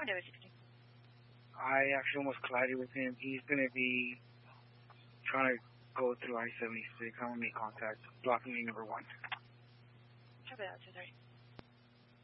I actually almost collided with him. He's going to be trying to go through I-76. I'm going to make contact. Blocking me number 1. Copy that, 230.